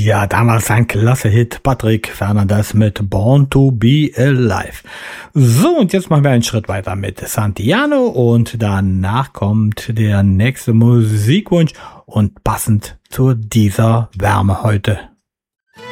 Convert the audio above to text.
Ja, damals ein klasse Hit. Patrick Fernandes mit Born to Be Alive. So, und jetzt machen wir einen Schritt weiter mit Santiano und danach kommt der nächste Musikwunsch und passend zu dieser Wärme heute.